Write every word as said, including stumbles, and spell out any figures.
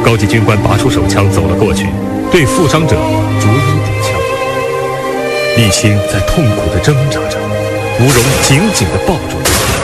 高级军官拔出手枪走了过去，对负伤者逐一点枪。沥青在痛苦地挣扎着，吴荣紧紧地抱住